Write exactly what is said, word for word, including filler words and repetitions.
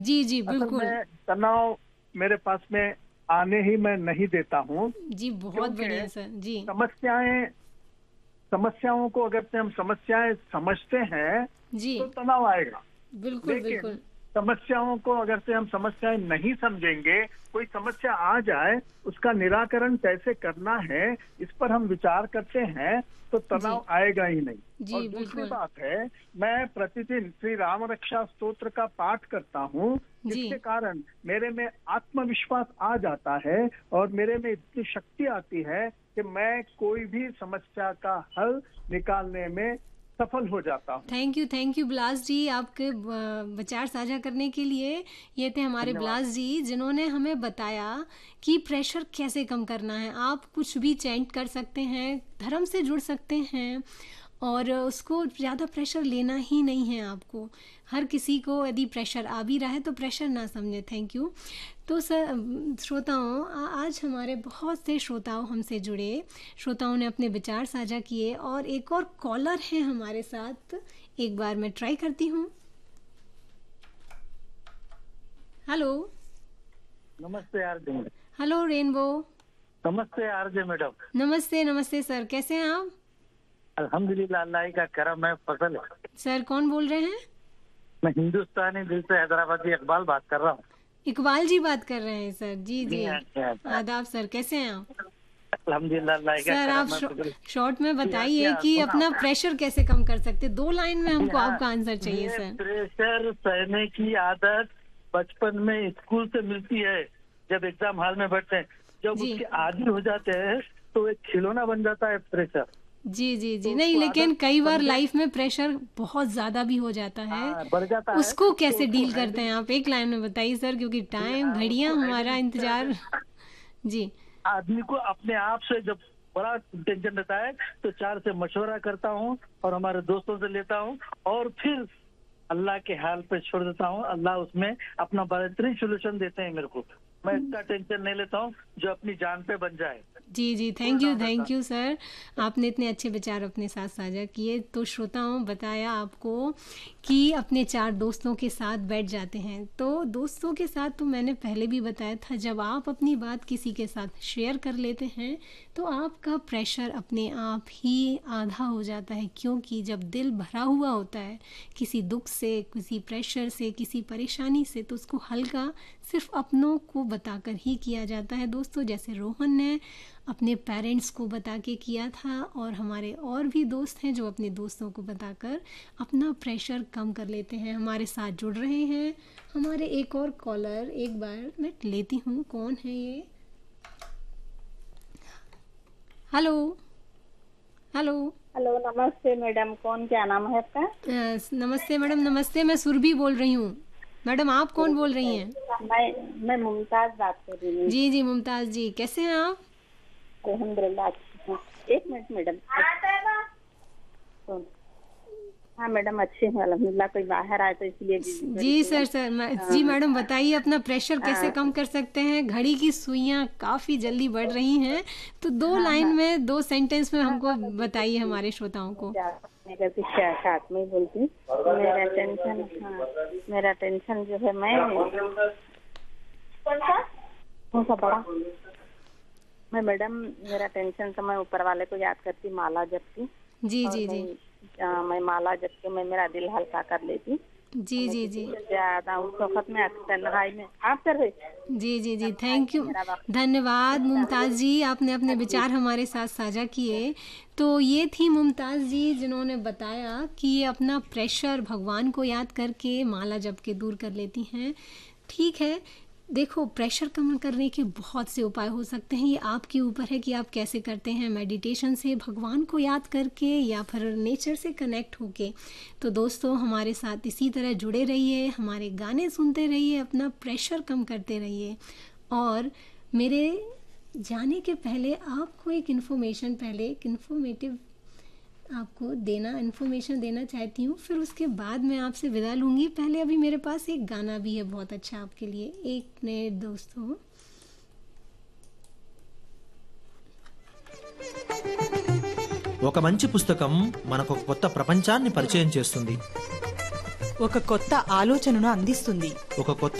जी जी असल बिल्कुल। में तनाव मेरे पास में आने ही मैं नहीं देता हूँ, जी बहुत क्योंकि बढ़िया सर जी। समस्याएं समस्याओं को अगर से हम समस्याएं समझते हैं जी तो तनाव आएगा। बिल्कुल लेकिन बिल्कुल। समस्याओं को अगर से हम समस्याएं नहीं समझेंगे, कोई समस्या आ जाए उसका निराकरण कैसे करना है इस पर हम विचार करते हैं तो जी तनाव आएगा ही नहीं। और जी दूसरी बिल्कुल। बात है, मैं प्रतिदिन श्री राम रक्षा स्तोत्र का पाठ करता हूँ, जी जिसके कारण मेरे में आत्मविश्वास आ जाता है और मेरे में इतनी शक्ति आती है कि मैं कोई भी समस्या का हल निकालने में सफल हो जाता हूँ। Thank you thank you Bilas जी, आपके अ, विचार साझा करने के लिए। ये थे हमारे धन्यवाद। बिलास जी जिन्होंने हमें बताया कि प्रेशर कैसे कम करना है। आप कुछ भी चैंट कर सकते हैं, धर्म से जुड़ सकते हैं और उसको ज़्यादा प्रेशर लेना ही नहीं है आपको। हर किसी को यदि प्रेशर आ भी रहा है तो प्रेशर ना समझे। Thank you. तो सर श्रोताओं, आ- आज हमारे बहुत से श्रोताओं हमसे जुड़े, श्रोताओं ने अपने विचार साझा किए और एक और कॉलर है हमारे साथ। एक बार मैं ट्राई करती हूँ। हेलो। नमस्ते आरजे मैडम। Hello rainbow. नमस्ते आरजे मैडम। नमस्ते नमस्ते सर, कैसे हैं आप? अल्हम्दुलिल्लाह, अल्लाह का करम है, फसल है। सर कौन बोल रहे हैं? मैं हिंदुस्तानी दिल से हैदराबादी इकबाल बात कर रहा हूँ। इकबाल जी बात कर रहे हैं सर। जी जी जी। हाँ, जी हाँ। आदाब सर, कैसे हैं आप? अल्हम्दुलिल्लाह, अल्लाह का सर आप करम है, शॉ- फसल। शॉर्ट में जी हाँ, जी बताइए हाँ, कि सुनाओ। अपना प्रेशर कैसे कम कर सकते हैं। दो लाइन में जी हमको हाँ, आपका आंसर चाहिए ये सर। प्रेशर सहने की आदत बचपन में स्कूल से मिलती है, जब एग्जाम हॉल में बैठते हैं। जब जी उसके आदी हो जाते हैं तो एक खिलौना बन जाता है प्रेशर। जी जी तो जी। नहीं, उसको लेकिन आदत कई बार समझे। लाइफ में प्रेशर बहुत ज़्यादा भी हो जाता है। हाँ, बढ़ जाता है उसको तो कैसे उसको डील करते हैंडल। हैं आप? एक लाइन में बताइए सर, क्योंकि जी टाइम हाँ, घड़ियां उसको हैंडल हमारा इस तरह इंतजार। से। जी आदमी को अपने आप से जब बड़ा टेंशन रहता है तो चार से मशवरा करता हूँ और हमारे दोस्तों से लेता हूँ और फिर अल्लाह के हाल पे छोड़ देता हूँ। अल्लाह उसमें अपना बेहतरीन सोल्यूशन देते हैं मेरे को। मैं इतना टेंशन नहीं लेता हूँ जो अपनी जान पे बन जाए। जी जी। थैंक उल्टा यू हो जाता थैंक है। यू सर, आपने इतने अच्छे विचार अपने साथ साझा किए। तो श्रोताओं, बताया आपको कि अपने चार दोस्तों के साथ बैठ जाते हैं। तो दोस्तों के साथ तो मैंने पहले भी बताया था, जब आप अपनी बात किसी के साथ शेयर कर लेते हैं तो आपका प्रेशर अपने आप ही आधा हो जाता है। क्योंकि जब दिल भरा हुआ होता है किसी दुख से, किसी प्रेशर से, किसी परेशानी से, तो उसको हल्का सिर्फ अपनों को बताकर ही किया जाता है दोस्तों। जैसे रोहन ने अपने पेरेंट्स को बता के किया था और हमारे और भी दोस्त हैं जो अपने दोस्तों को बताकर अपना प्रेशर कम कर लेते हैं। हमारे साथ जुड़ रहे हैं हमारे एक और कॉलर। एक बार मैं लेती हूँ, कौन है ये? हेलो। हेलो। हेलो, नमस्ते मैडम। कौन, क्या नाम है आपका? अ, नमस्ते मैडम, नमस्ते। मैं सुरभि बोल रही हूँ। मैडम आप कौन बोल रही हैं? मैं मैं मुमताज बात कर रही हूँ। जी जी मुमताज़ जी, कैसे हैं आप? अल्हम्दुलिल्लाह अच्छी हूँ। एक मिनट मैडम। सुन। हाँ मैडम, अच्छी हूँ अल्हम्दुलिल्लाह। कोई बाहर आए तो इसलिए बिजी थोड़ी जी सी सर हूँ। सर मैं, जी हाँ, मैडम बताइए, अपना प्रेशर कैसे हाँ, कम कर सकते हैं? घड़ी की सुइयां काफ़ी जल्दी बढ़ रही हैं, तो दो हाँ, लाइन हाँ, में, दो सेंटेंस में हाँ, हमको हाँ, मैं बताइए, बोलती हूँ। हमारे श्रोताओं मैं को। ज्यादा नहीं करती, शा- साथ में ही बोलती हूँ। तो मेरा टेंशन, हाँ, मेरा टेंशन जो है, मैं कौन सा बड़ा, मैं मैडम, मेरा टेंशन तो मैं ऊपर वाले को याद करती, माला जपती। जी और जी मैं जी आ, मैं माला जप के मैं मेरा दिल हल्का कर लेती। जी मैं जी किसी जी से ज्यादा उस वक्त में तन्हाई में आप कर रहे, जी जी जी। तन्हाई थैंक में यू, मेरा वक्त धन्यवाद गुजरता है। मुमताज़ जी, आपने अपने जी, विचार हमारे साथ साझा किए। तो ये थी मुमताज़ जी जिन्होंने बताया कि ये अपना प्रेशर भगवान को याद करके माला जप के दूर कर लेती हैं। ठीक है, देखो, प्रेशर कम करने के बहुत से उपाय हो सकते हैं। ये आपके ऊपर है कि आप कैसे करते हैं, मेडिटेशन से, भगवान को याद करके, या फिर नेचर से कनेक्ट होके। तो दोस्तों, हमारे साथ इसी तरह जुड़े रहिए, हमारे गाने सुनते रहिए, अपना प्रेशर कम करते रहिए। और मेरे जाने के पहले आपको एक इन्फॉर्मेशन, पहले एक इन्फॉर्मेटिव आपको देना इन्फॉर्मेशन देना चाहती हूँ, फिर उसके बाद मैं आपसे विदा लूँगी। पहले अभी मेरे पास एक गाना भी है बहुत अच्छा आपके लिए। एक मिनट दोस्तों। ఒక మంచి పుస్తకం మనకు ఒక కొత్త ప్రపంచాన్ని పరిచయం చేస్తుంది. ఒక కొత్త ఆలోచనను అందిస్తుంది. ఒక కొత్త